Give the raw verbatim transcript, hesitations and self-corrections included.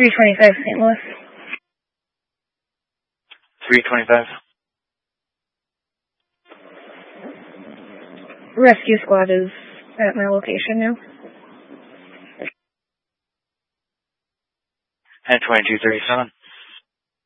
three twenty-five Saint Louis. three twenty-five. Rescue squad is at my location now. And twenty-two thirty-seven.